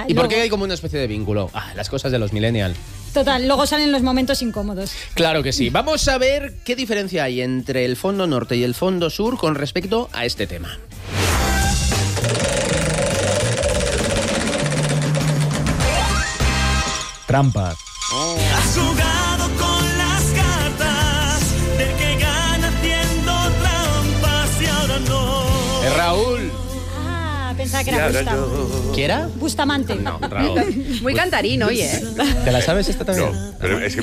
¿Y luego, por qué hay como una especie de vínculo? Las cosas de los millennials. Total, luego salen los momentos incómodos. Claro que sí. Vamos a ver qué diferencia hay entre el fondo norte y el fondo sur con respecto a este tema. Trampas. Has jugado con las cartas del que gana haciendo trampas y ahora no. Es Raúl. Pensaba que era Bustamante. ¿Quién era? Bustamante. No, Raúl. Muy cantarín, oye. ¿Te la sabes esta también? No, pero es que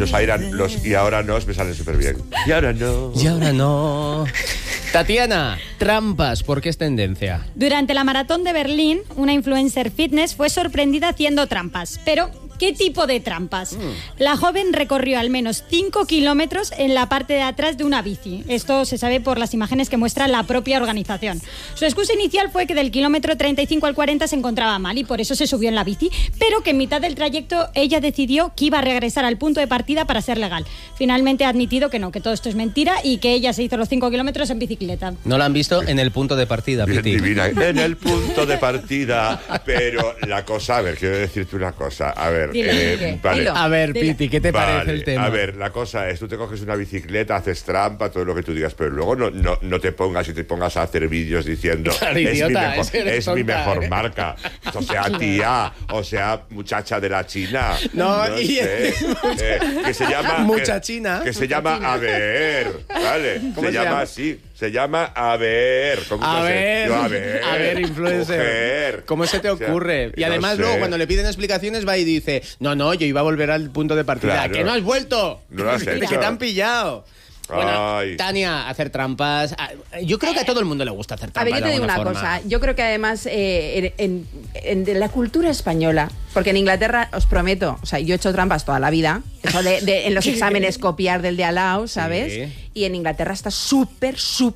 los y ahora no me salen súper bien. Y ahora no. Y ahora no. Tatiana, trampas, ¿por qué es tendencia? Durante la maratón de Berlín, una influencer fitness fue sorprendida haciendo trampas. Pero, ¿qué tipo de trampas? La joven recorrió al menos 5 kilómetros en la parte de atrás de una bici. Esto se sabe por las imágenes que muestra la propia organización. Su excusa inicial fue que del kilómetro 35 al 40 se encontraba mal y por eso se subió en la bici, pero que en mitad del trayecto ella decidió que iba a regresar al punto de partida para ser legal. Finalmente ha admitido que no, que todo esto es mentira y que ella se hizo los 5 kilómetros en bicicleta. No la han visto en el punto de partida, Bien Piti. divina, en el punto de partida. Pero la cosa, a ver, quiero decirte una cosa. A ver, vale. A ver, Piti, ¿qué te parece el tema? A ver, la cosa es, tú te coges una bicicleta, haces trampa, todo lo que tú digas, pero luego no te pongas a hacer vídeos diciendo Claro, idiota, es mi mejor marca. O sea, tía, o sea, muchacha de la China. No sé. Que se llama... Muchachina. Que se llama A ver, ¿vale? ¿Cómo se llama llama? así. Se llama A ver. A ver, influencer. Mujer. ¿Cómo se te ocurre? O sea, y además no sé. luego cuando le piden explicaciones va y dice, no, yo iba a volver al punto de partida. Claro. ¿Que no has vuelto? No lo has Que hecho. te han pillado. Bueno, Ay. Tania, hacer trampas. Yo creo que a todo el mundo le gusta hacer A trampas. ver, yo te de digo una alguna cosa. forma. Yo creo que además en la cultura española, porque en Inglaterra, os prometo, o sea, yo he hecho trampas toda la vida, eso de en los exámenes copiar del de al lado, ¿sabes? Sí. Y en Inglaterra está súper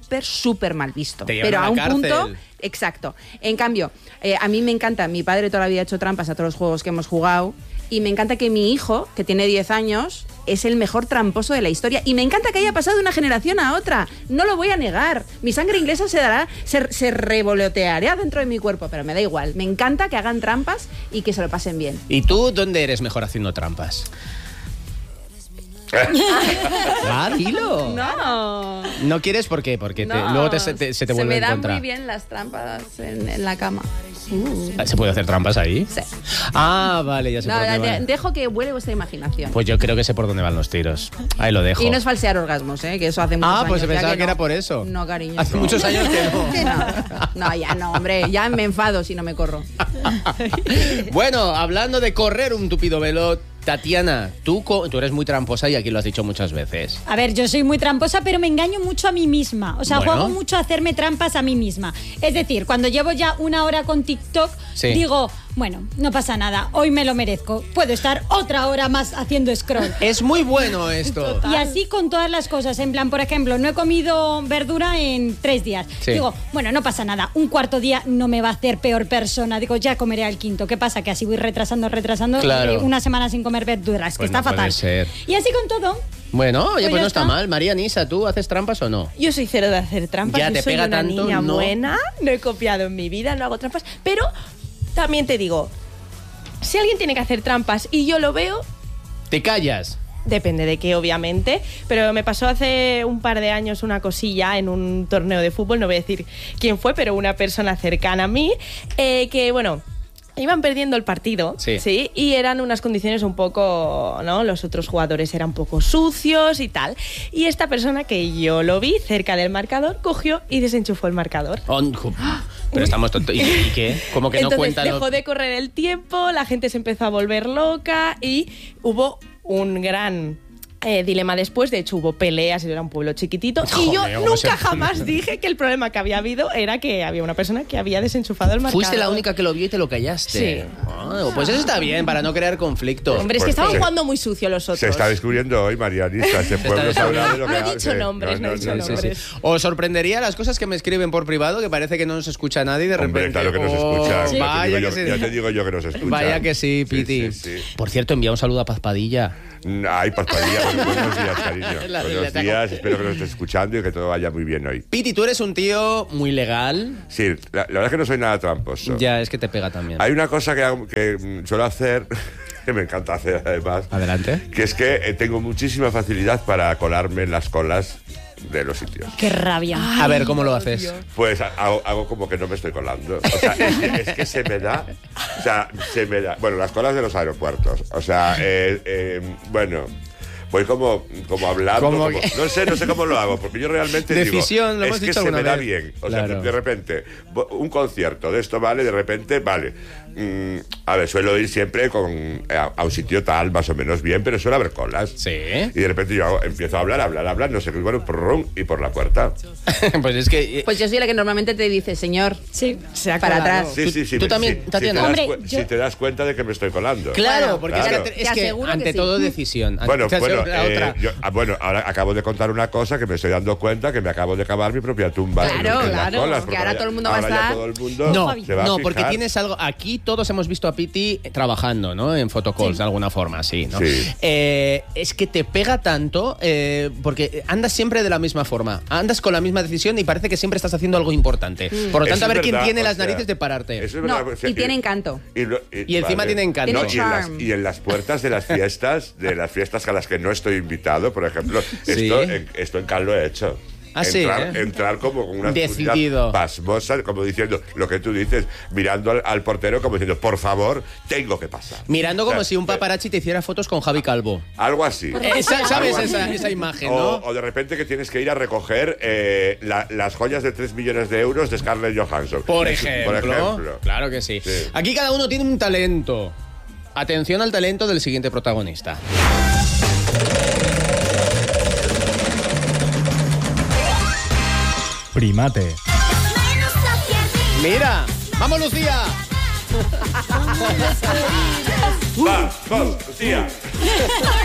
mal visto. Te llevan Pero a a la un cárcel. punto... Exacto. En cambio, a mí me encanta, mi padre toda la vida ha hecho trampas a todos los juegos que hemos jugado, y me encanta que mi hijo, que tiene 10 años, es el mejor tramposo de la historia. Y me encanta que haya pasado de una generación a otra. No lo voy a negar. Mi sangre inglesa se revoloteará dentro de mi cuerpo, pero me da igual. Me encanta que hagan trampas y que se lo pasen bien. ¿Y tú dónde eres mejor haciendo trampas? Dilo. No. ¿No quieres por qué? Porque luego se te vuelve en contra. muy bien las trampas en la cama. ¿Se puede hacer trampas ahí? Sí. Ah, vale, ya sé por dónde van. Dejo que vuele vuestra imaginación. Pues yo creo que sé por dónde van los tiros. Ahí lo dejo. Y no es falsear orgasmos, que eso hace muchos años. Pues ya pensaba que que era no. por eso. No, cariño. Hace muchos años que no. No, ya no, hombre. Ya me enfado si no me corro. Bueno, hablando de correr un tupido velo, Tatiana, tú eres muy tramposa y aquí lo has dicho muchas veces. A ver, yo soy muy tramposa, pero me engaño mucho a mí misma. O sea, Bueno. juego mucho a hacerme trampas a mí misma. Es decir, cuando llevo ya una hora con TikTok, Sí. digo, bueno, no pasa nada, hoy me lo merezco. Puedo estar otra hora más haciendo scroll. Es muy bueno esto. Y así con todas las cosas. En plan, por ejemplo, no he comido verdura en 3 días. Sí. Digo, bueno, no pasa nada. Un cuarto día no me va a hacer peor persona. Digo, ya comeré al quinto. ¿Qué pasa? Que así voy retrasando. Claro. Una semana sin comer verduras, que Pues está no puede fatal. ser. Y así con todo. Bueno, oye, Pues pues ya no está está. mal. María Nisa, ¿tú haces trampas o no? Yo soy cero de hacer trampas. Ya yo te soy pega una tanto, niña no. buena. No he copiado en mi vida, no hago trampas. Pero también te digo, si alguien tiene que hacer trampas y yo lo veo, ¿Te callas? depende de qué, obviamente. Pero me pasó hace un par de años una cosilla en un torneo de fútbol. No voy a decir quién fue, pero una persona cercana a mí. Que, bueno, iban perdiendo el partido, Sí. y eran unas condiciones un poco, ¿no? Los otros jugadores eran un poco sucios y tal. Y esta persona, que yo lo vi cerca del marcador, cogió y desenchufó el marcador. Pero estamos tontos. ¿Y qué? Como que no Entonces cuentan dejó de correr el tiempo, la gente se empezó a volver loca y hubo un gran dilema después. De hecho, hubo peleas, era un pueblo chiquitito. Y yo Joder, ¿cómo se nunca pone? jamás dije que el problema que había habido era que había una persona que había desenchufado el marcador. Fuiste la única que lo vio y te lo callaste. Sí. Pues eso está bien, para no crear conflictos. Hombre, es que Pues estaban sí. jugando muy sucio los otros. Se está descubriendo hoy, Marianita. Ese pueblo sabrá de lo que No he hace. dicho nombres, no he dicho nombres. Os sorprendería las cosas que me escriben por privado, que parece que no nos escucha nadie y de Hombre, repente. claro que nos escucha. Sí. Vaya que sí. Ya te digo yo que nos escucha. Vaya que sí, Piti. Sí. Por cierto, envía un saludo a Paz Padilla. Ay, Paspadilla, buenos días, cariño. La Buenos biblioteca. días, espero que nos estés escuchando y que todo vaya muy bien hoy. Piti, tú eres un tío muy legal. Sí, la verdad es que no soy nada tramposo. Ya, es que te pega también. Hay una cosa que suelo hacer, que me encanta hacer además, Adelante. que es que tengo muchísima facilidad para colarme en las colas de los sitios. Qué rabia. A ver, ¿cómo lo haces? Pues hago como que no me estoy colando. O sea, es que se me da. O sea, se me da. Bueno, las colas de los aeropuertos. O sea, bueno. Voy como hablando. ¿Cómo como- que? no sé cómo lo hago, porque yo realmente Decisión, digo, lo hemos es que dicho se me alguna da vez. bien. O Claro. sea, de repente, un concierto de esto vale, de repente, vale. A ver, suelo ir siempre a un sitio tal, más o menos bien, pero suele haber colas. Sí. Y de repente yo empiezo a hablar, no sé qué, bueno, prrrum, y por la puerta. Pues es que... Pues yo soy la que normalmente te dice, señor, Sí. Se ha para colado. atrás. Sí. ¿Tú también, Tatiana? Hombre, Si te das cuenta de que me estoy colando. Claro, Bueno, porque claro. es Te que aseguro que ante sí. todo decisión. Bueno, Te aseguro la otra. bueno, ahora acabo de contar una cosa que me estoy dando cuenta que me acabo de cavar mi propia tumba. Claro, en las claro, colas, que porque ahora todo el mundo va a ahora ya estar- todo el mundo No, se va a no, porque fijar. tienes algo. Aquí todos hemos visto a Piti trabajando, ¿no? En photocalls, de alguna forma, sí, ¿no? Sí. Es que te pega tanto porque andas siempre de la misma forma. Andas con la misma decisión y parece que siempre estás haciendo algo importante. Por lo Eso tanto, a es ver quién verdad, tiene o las sea, narices de pararte. eso es No, verdad, o sea, y tiene encanto. Y encima tiene encanto. No, Tiene charm. y en las puertas de las fiestas, a las que no estoy invitado, por ejemplo, Sí. esto en Cannes lo he hecho. Ah, sí, Entrar como con una Decidido. actividad pasmosa, como diciendo lo que tú dices, mirando al portero como diciendo, por favor, tengo que pasar. Mirando como O sea, si un paparazzi te hiciera fotos con Javi Calvo. Algo así. ¿Sabes Algo así. esa imagen, no? O de repente que tienes que ir a recoger las joyas de 3 millones de euros de Scarlett Johansson. Por ejemplo. Claro que sí. Sí. Aquí cada uno tiene un talento. Atención al talento del siguiente protagonista. Primate. Mira, vamos Lucía. ¡Vamos, Lucía!